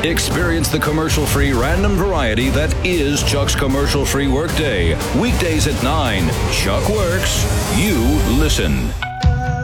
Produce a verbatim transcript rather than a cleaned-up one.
Experience the commercial-free random variety that is Chuck's commercial-free workday. Weekdays at nine. Chuck works. You listen.